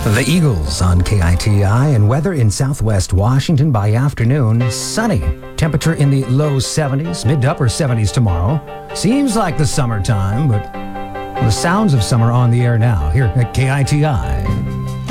The Eagles on KITI, and weather in southwest Washington by afternoon, sunny. Temperature in the low 70s, mid to upper 70s tomorrow. Seems like the summertime, but the sounds of summer on the air now here at KITI.